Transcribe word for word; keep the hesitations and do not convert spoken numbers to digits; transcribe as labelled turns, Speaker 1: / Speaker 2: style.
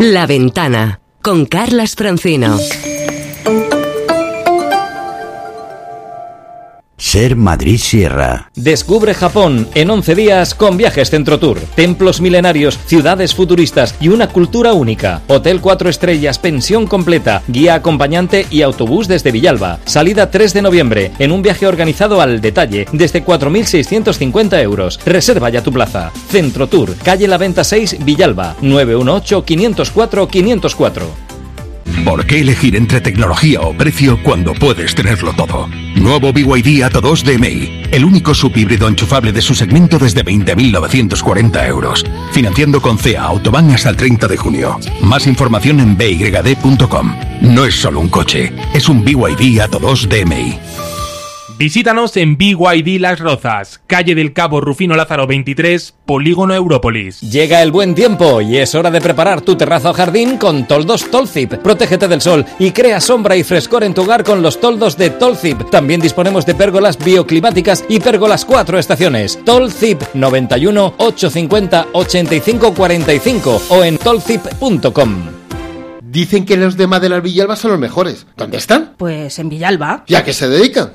Speaker 1: La Ventana, con Carlas Francino.
Speaker 2: Ser Madrid Sierra.
Speaker 3: Descubre Japón en once días con Viajes Centrotour. Templos milenarios, ciudades futuristas y una cultura única. Hotel cuatro estrellas, pensión completa, guía acompañante y autobús desde Villalba. Salida tres de noviembre, en un viaje organizado al detalle, desde cuatro mil seiscientos cincuenta euros. Reserva ya tu plaza. Centrotour, calle La Venta seis, Villalba, nueve uno ocho, cinco cero cuatro, cinco cero cuatro.
Speaker 4: ¿Por qué elegir entre tecnología o precio cuando puedes tenerlo todo? Nuevo B Y D Atto dos D M I, el único subhíbrido enchufable de su segmento desde veinte mil novecientos cuarenta euros. Financiando con C E A Autobahn hasta el treinta de junio. Más información en b y d punto com. No es solo un coche, es un B Y D Atto dos D M I.
Speaker 5: Visítanos en B Y D Las Rozas, calle del Cabo Rufino Lázaro veintitrés, Polígono Európolis.
Speaker 3: Llega el buen tiempo y es hora de preparar tu terrazo o jardín con toldos Tolzip. Protégete del sol y crea sombra y frescor en tu hogar con los toldos de Tolzip. También disponemos de pérgolas bioclimáticas y pérgolas cuatro estaciones. Tolzip noventa y uno, ochocientos cincuenta, ochenta y cinco cuarenta y cinco o en tolzip punto com.
Speaker 6: Dicen que los de Madelas Villalba son los mejores. ¿Dónde están?
Speaker 7: Pues en Villalba.
Speaker 6: ¿Y a qué se dedican?